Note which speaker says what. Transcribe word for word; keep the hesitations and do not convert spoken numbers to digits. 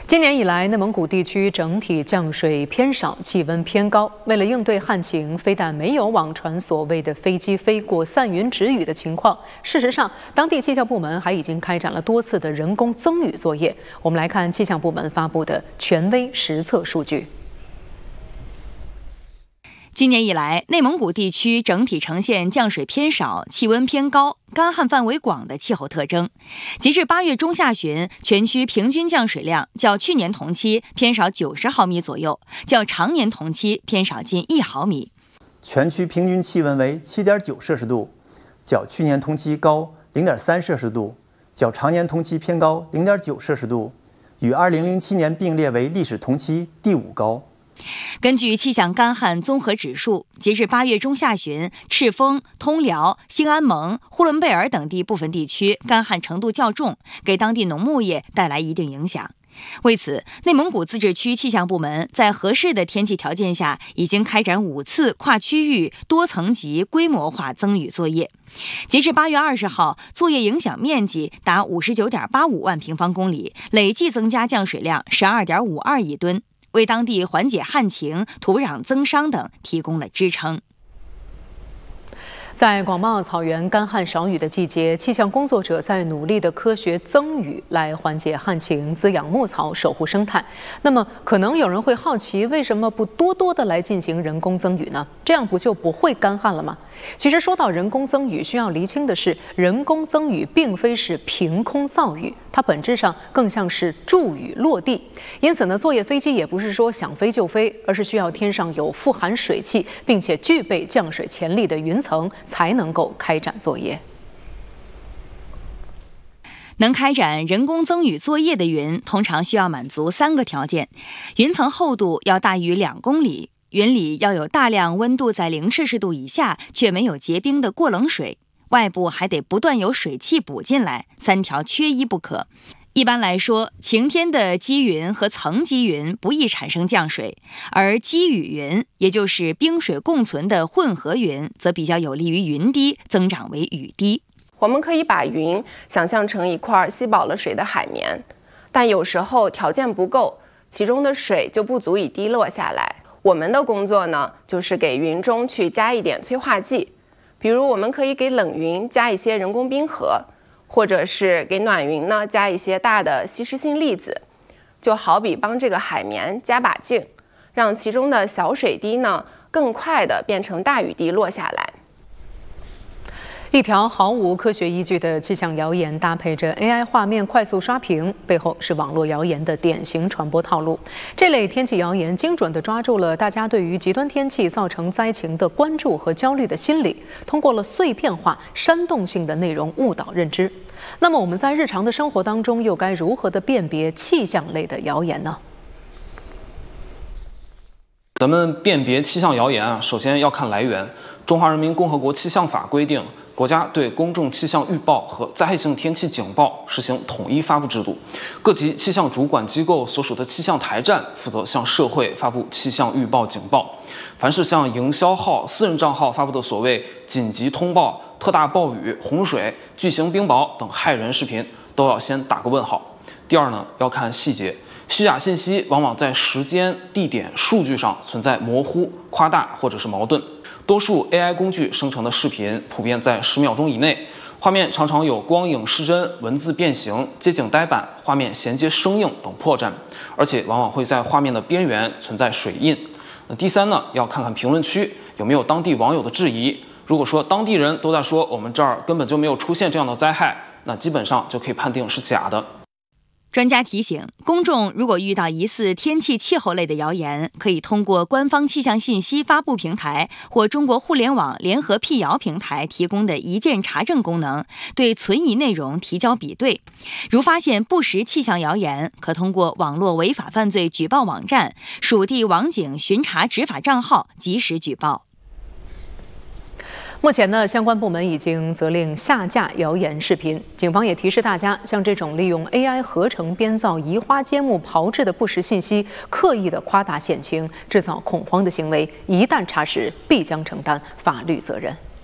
Speaker 1: 今年以来，内蒙古地区整体降水偏少，气温偏高。为了应对旱情，非但没有网传所谓的飞机飞过散云止雨的情况，事实上，当地气象部门还已经开展了多次的人工增雨作业。我们来看气象部门发布的权威实测数据。
Speaker 2: 今年以来，内蒙古地区整体呈现降水偏少、气温偏高、干旱范围广的气候特征。截至八月中下旬，全区平均降水量较去年同期偏少九十毫米左右，较常年同期偏少近一毫米。
Speaker 3: 全区平均气温为七点九摄氏度，较去年同期高零点三摄氏度，较常年同期偏高零点九摄氏度，与二零零七年并列为历史同期第五高。
Speaker 2: 根据气象干旱综合指数，截至八月中下旬，赤峰、通辽、兴安盟、呼伦贝尔等地部分地区干旱程度较重，给当地农牧业带来一定影响。为此，内蒙古自治区气象部门在合适的天气条件下，已经开展五次跨区域、多层级、规模化增雨作业。截至八月二十号，作业影响面积达五十九点八五万平方公里，累计增加降水量十二点五二亿吨。 为当地缓解旱情、土壤增伤等提供了支撑。
Speaker 1: 在广袤草原干旱少雨的季节，气象工作者在努力的科学增雨，来缓解旱情、滋养牧草、守护生态。那么，可能有人会好奇，为什么不多多的来进行人工增雨呢？这样不就不会干旱了吗？ 其实说到人工增雨，需要厘清的是，人工增雨并非是凭空造雨，它本质上更像是助雨落地。因此呢，作业飞机也不是说想飞就飞，而是需要天上有富含水汽并且具备降水潜力的云层，才能够开展作业。
Speaker 2: 能开展人工增雨作业的云，通常需要满足三个条件：云层厚度要大于两公里。 云里要有大量温度在零摄氏度以下却没有结冰的过冷水，外部还得不断有水汽补进来，三条缺一不可。一般来说，晴天的积云和层积云不易产生降水，而积雨云，也就是冰水共存的混合云，则比较有利于云滴增长为雨滴。
Speaker 4: 我们可以把云想象成一块吸饱了水的海绵，但有时候条件不够，其中的水就不足以滴落下来。 我们的工作呢，就是给云中去加一点催化剂，比如我们可以给冷云加一些人工冰河，或者是给暖云呢加一些大的吸湿性粒子，就好比帮这个海绵加把劲，让其中的小水滴呢更快地变成大雨滴落下来。
Speaker 1: 一条毫无科学依据的气象谣言，搭配着 A I 画面快速刷屏，背后是网络谣言的典型传播套路。这类天气谣言精准地抓住了大家对于极端天气造成灾情的关注和焦虑的心理，通过了碎片化、煽动性的内容误导认知。那么我们在日常的生活当中，又该如何的辨别气象类的谣言呢？
Speaker 5: 咱们辨别气象谣言啊，首先要看来源。《中华人民共和国气象法》规定，国家对公众气象预报和灾害性天气警报实行统一发布制度，各级气象主管机构所属的气象台站负责向社会发布气象预报警报。凡是向营销号、私人账号发布的所谓紧急通报、特大暴雨、洪水、巨型冰雹等骇人视频，都要先打个问号。第二呢，要看细节。 虚假信息往往在时间、地点、数据上存在模糊、夸大或者是矛盾。多数 A I 工具生成的视频普遍在十秒钟以内，画面常常有光影失真、文字变形、街景呆板、画面衔接生硬等破绽，而且往往会在画面的边缘存在水印。那第三呢，要看看评论区有没有当地网友的质疑。如果说当地人都在说我们这儿根本就没有出现这样的灾害，那基本上就可以判定是假的。
Speaker 2: 专家提醒，公众如果遇到疑似天气气候类的谣言，可以通过官方气象信息发布平台或中国互联网联合辟谣平台提供的一键查证功能，对存疑内容提交比对。如发现不实气象谣言，可通过网络违法犯罪举报网站、属地网警巡查执法账号及时举报。
Speaker 1: 目前呢，相关部门已经责令下架谣言视频。警方也提示大家，像这种利用 A I 合成编造移花接木、炮制的不实信息，刻意的夸大险情、制造恐慌的行为，一旦查实，必将承担法律责任。